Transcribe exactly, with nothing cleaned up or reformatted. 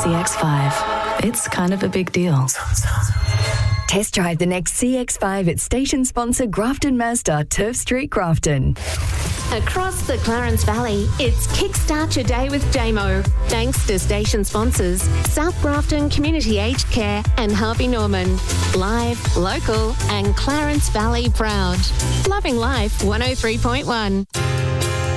C X five. It's kind of a big deal. Test drive the next C X five at station sponsor Grafton Mazda, Turf Street, Grafton. Across the Clarence Valley, it's Kickstart Your Day with Damo. Thanks to station sponsors South Grafton Community Aged Care and Harvey Norman. Live, local and Clarence Valley proud. Loving Life one oh three point one.